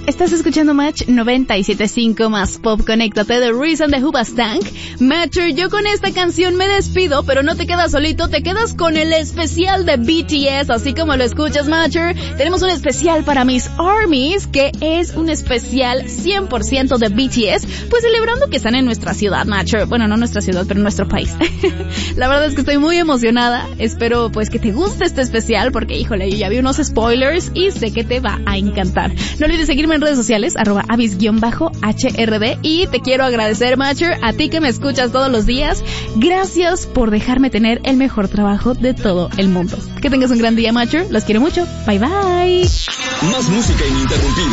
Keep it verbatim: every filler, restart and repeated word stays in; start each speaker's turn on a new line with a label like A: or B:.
A: Estás escuchando Match noventa y siete punto cinco más Pop. Conéctate de Reason de Hoobastank. Matcher, yo con esta canción me despido, pero no te quedas solito, te quedas con el especial de B T S, así como lo escuchas, Matcher. Tenemos un especial para mis ARMYs, que es un especial cien por ciento de B T S, pues celebrando que están en nuestra ciudad, Matcher. Bueno, no nuestra ciudad, pero en nuestro país. La verdad es que estoy muy emocionada. Espero pues que te guste este especial, porque híjole, yo ya vi unos spoilers y sé que te va a encantar. No olvides seguirme en redes sociales, arroba avis-H R D, y te quiero agradecer, Matcher, a ti que me escuchas todos los días. Gracias por dejarme tener el mejor trabajo de todo el mundo. Que tengas un gran día, Matcher. Los quiero mucho. Bye bye.
B: Más música ininterrumpida.